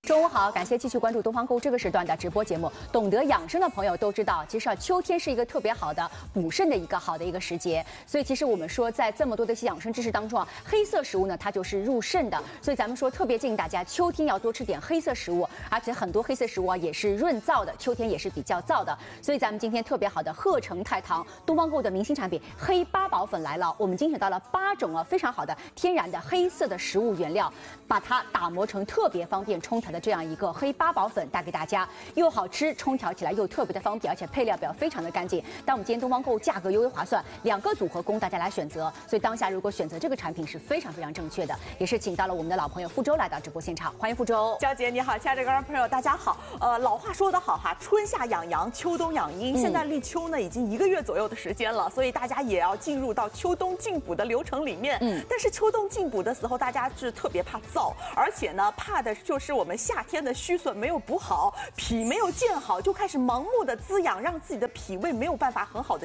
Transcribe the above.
中午好，感谢继续关注东方购物这个时段的直播节目。懂得养生的朋友都知道，其实秋天是一个特别好的补肾的一个好的一个时节。所以其实我们说，在这么多的一些养生知识当中啊，黑色食物呢它就是入肾的。所以咱们说特别建议大家秋天要多吃点黑色食物，而且很多黑色食物啊也是润燥的，秋天也是比较燥的。所以咱们今天特别好的鹤城太堂东方购的明星产品黑八宝粉来了，我们精选到了8种非常好的天然的黑色的食物原料，把它打磨成特别方便冲调的这样一个黑八宝粉带给大家，又好吃，冲调起来又特别的方便，而且配料表非常的干净。但我们今天东方购价格优惠划算，2个组合供大家来选择。所以当下如果选择这个产品是非常非常正确的，也是请到了我们的老朋友傅周来到直播现场，欢迎傅周。 娇姐你好，亲爱的观众朋友大家好。老话说得好哈，春夏养阳，秋冬养阴。现在立秋呢已经1个月左右的时间了，所以大家也要进入到秋冬进补的流程里面。但是秋冬进补的时候，大家是特别怕燥，而且呢怕的就是我们夏天的虚损没有补好，脾没有健好，就开始盲目的滋养，让自己的脾胃没有办法很好的